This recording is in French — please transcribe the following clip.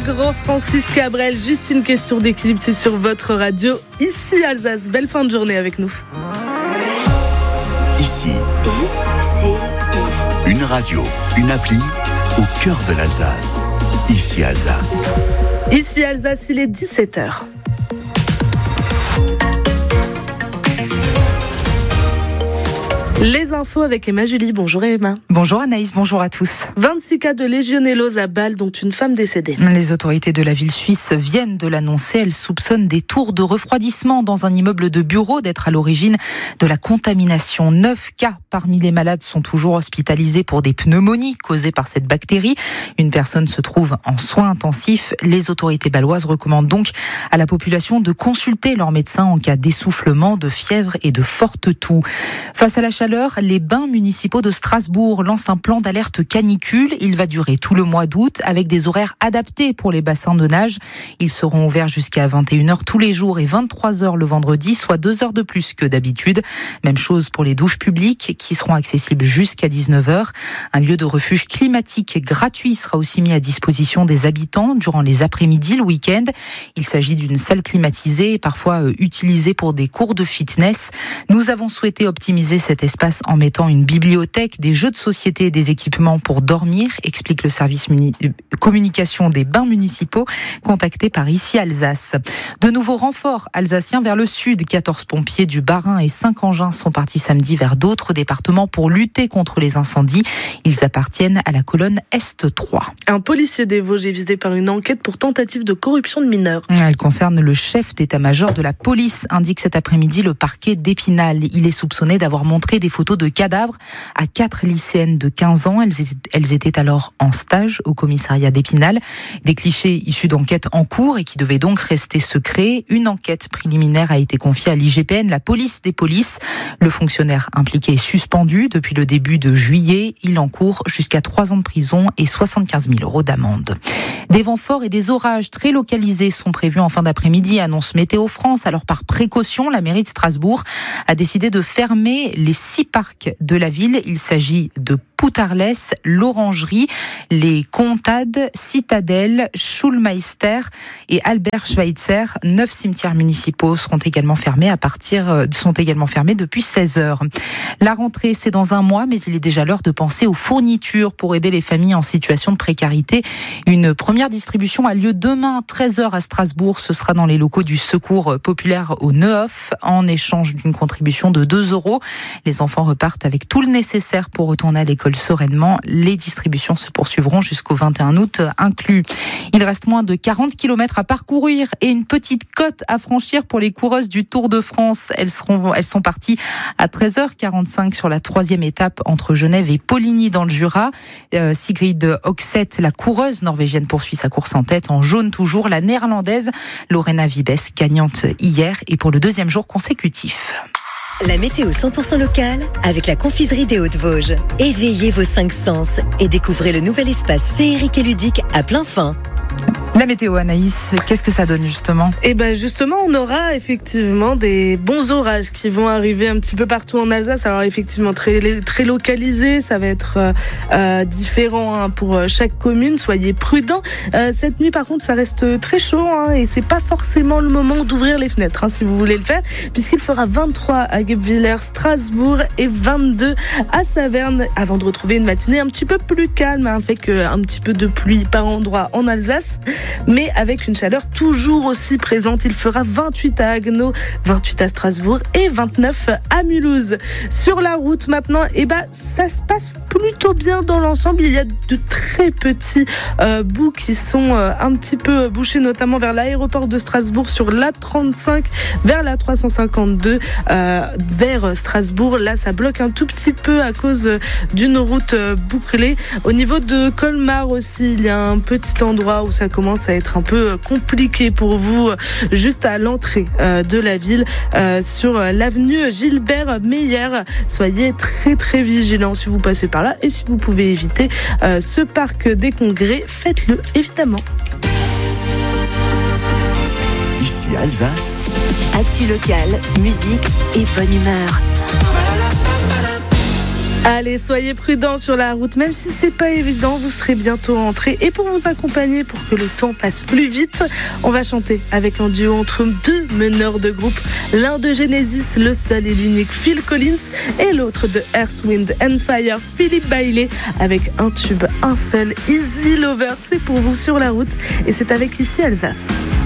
grand Francis Cabrel. Juste une question d'équilibre, c'est sur votre radio. Ici Alsace, belle fin de journée avec nous. Ici, une radio, une appli au cœur de l'Alsace. Ici Alsace. Ici Alsace, il est 17h. Les infos avec Emma Julie. Bonjour Emma. Bonjour Anaïs, bonjour à tous. 26 cas de légionellose à Bâle, dont une femme décédée. Les autorités de la ville suisse viennent de l'annoncer. Elles soupçonnent des tours de refroidissement dans un immeuble de bureaux d'être à l'origine de la contamination. 9 cas parmi les malades sont toujours hospitalisés pour des pneumonies causées par cette bactérie. Une personne se trouve en soins intensifs. Les autorités bâloises recommandent donc à la population de consulter leur médecin en cas d'essoufflement, de fièvre et de forte toux. Face à la chaleur, les bains municipaux de Strasbourg lancent un plan d'alerte canicule. Il va durer tout le mois d'août avec des horaires adaptés pour les bassins de nage. Ils seront ouverts jusqu'à 21h tous les jours et 23h le vendredi, soit 2 heures de plus que d'habitude. Même chose pour les douches publiques qui seront accessibles jusqu'à 19h. Un lieu de refuge climatique gratuit sera aussi mis à disposition des habitants durant les après-midi, le week-end. Il s'agit d'une salle climatisée, parfois utilisée pour des cours de fitness. Nous avons souhaité optimiser cet espace en mettant une bibliothèque, des jeux de société et des équipements pour dormir, explique le service communication des bains municipaux contacté par Ici Alsace. De nouveaux renforts alsaciens vers le sud. 14 pompiers du Bas-Rhin et 5 engins sont partis samedi vers d'autres départements pour lutter contre les incendies. Ils appartiennent à la colonne Est 3. Un policier des Vosges est visé par une enquête pour tentative de corruption de mineurs. Elle concerne le chef d'état-major de la police, indique cet après-midi le parquet d'Épinal. Il est soupçonné d'avoir montré des photos de cadavres à 4 lycéennes de 15 ans. Elles étaient alors en stage au commissariat d'Épinal. Des clichés issus d'enquêtes en cours et qui devaient donc rester secrets. Une enquête préliminaire a été confiée à l'IGPN, la police des polices. Le fonctionnaire impliqué est suspendu depuis le début de juillet. Il encourt jusqu'à 3 ans de prison et 75 000 € d'amende. Des vents forts et des orages très localisés sont prévus en fin d'après-midi, annonce Météo France. Alors par précaution, la mairie de Strasbourg a décidé de fermer les 6 parcs de la ville. Il s'agit de Poutarles, l'Orangerie, les Comtades, Citadelle, Schulmeister et Albert Schweitzer. 9 cimetières municipaux sont également fermés depuis 16h. La rentrée, c'est dans un mois, mais il est déjà l'heure de penser aux fournitures pour aider les familles en situation de précarité. Une première distribution a lieu demain, 13h à Strasbourg. Ce sera dans les locaux du Secours populaire au Neuhof, en échange d'une contribution de 2 €. Les enfants repartent avec tout le nécessaire pour retourner à l'école sereinement. Les distributions se poursuivront jusqu'au 21 août inclus. Il reste moins de 40 km à parcourir et une petite côte à franchir pour les coureuses du Tour de France. Elles sont parties à 13h45 sur la 3e étape entre Genève et Poligny dans le Jura. Sigrid Oxet, la coureuse norvégienne, poursuit sa course en tête. En jaune toujours, la néerlandaise Lorena Vibes, gagnante hier et pour le 2e jour consécutif. La météo 100% locale avec la confiserie des Hauts-de-Vosges. Éveillez vos 5 sens et découvrez le nouvel espace féerique et ludique à plein fin. La météo, Anaïs, qu'est-ce que ça donne justement ? Eh ben justement, on aura effectivement des bons orages qui vont arriver un petit peu partout en Alsace. Alors effectivement très localisés, ça va être différent pour chaque commune. Soyez prudents. Cette nuit, par contre, ça reste très chaud et c'est pas forcément le moment d'ouvrir les fenêtres si vous voulez le faire, puisqu'il fera 23 à Guebwiller, Strasbourg et 22 à Saverne, avant de retrouver une matinée un petit peu plus calme, avec un petit peu de pluie par endroits en Alsace. Mais avec une chaleur toujours aussi présente. Il fera 28 à Haguenau, 28 à Strasbourg et 29 à Mulhouse. Sur la route maintenant, ça se passe plutôt bien dans l'ensemble. Il y a de très petits bouts qui sont un petit peu bouchés, notamment vers l'aéroport de Strasbourg sur l'A35 vers la 352 vers Strasbourg. Là, ça bloque un tout petit peu à cause d'une route bouclée. Au niveau de Colmar aussi, il y a un petit endroit où ça commence à être un peu compliqué pour vous, juste à l'entrée de la ville, sur l'avenue Gilbert Meyer. Soyez très très vigilants si vous passez par là, et si vous pouvez éviter ce parc des Congrès, faites-le évidemment. Ici Alsace. Actu local, musique et bonne humeur. Allez, soyez prudents sur la route, même si c'est pas évident, vous serez bientôt entrés. Et pour vous accompagner, pour que le temps passe plus vite, on va chanter avec un duo entre deux meneurs de groupe. L'un de Genesis, le seul et l'unique Phil Collins, et l'autre de Earth, Wind and Fire, Philippe Bailey, avec un tube, un seul, Easy Lover. C'est pour vous sur la route, et c'est avec Ici Alsace.